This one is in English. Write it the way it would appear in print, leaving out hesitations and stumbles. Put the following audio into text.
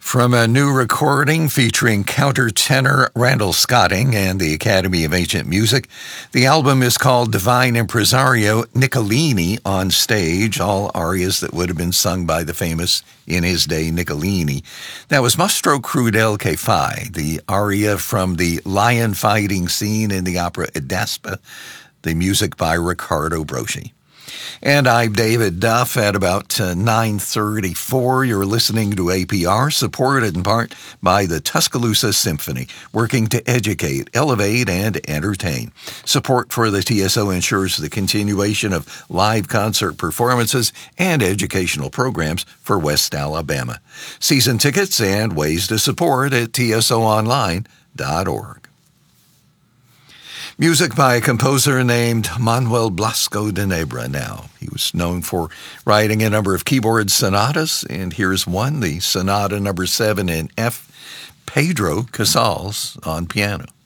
From a new recording featuring countertenor Randall Scotting and the Academy of Ancient Music, the album is called Divine Impresario Nicolini on Stage, all arias that would have been sung by the famous, in his day, Nicolini. That was Mostro Crudel che fai, the aria from the lion fighting scene in the opera Edaspa, the music by Riccardo Broschi. And I'm David Duff at about 9:34. You're listening to APR, supported in part by the Tuscaloosa Symphony, working to educate, elevate, and entertain. Support for the TSO ensures the continuation of live concert performances and educational programs for West Alabama. Season tickets and ways to support at tsonline.org. Music by a composer named Manuel Blasco de Nebra now. He was known for writing a number of keyboard sonatas, and here's one, the Sonata number 7 in F, Pedro Casals on piano.